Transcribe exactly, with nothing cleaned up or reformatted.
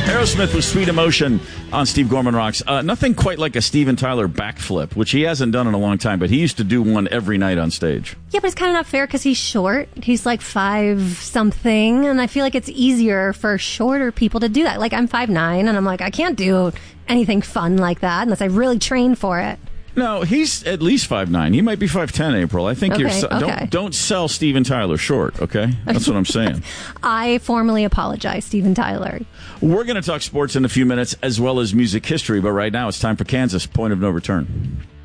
Aerosmith with Sweet Emotion on Steve Gorman Rocks. Uh, nothing quite like a Steven Tyler backflip, which he hasn't done in a long time, but he used to do one every night on stage. Yeah, but it's kind of not fair because he's short. He's like five something, and I feel like it's easier for shorter people to do that. Like, I'm five nine, and I'm like, I can't do anything fun like that unless I really train for it. No, he's at least five nine. He might be five ten, April. I think okay, you're... okay. Don't, don't sell Steven Tyler short, okay? That's what I'm saying. I formally apologize, Steven Tyler. We're going to talk sports in a few minutes as well as music history, but right now it's time for Kansas Point of No Return.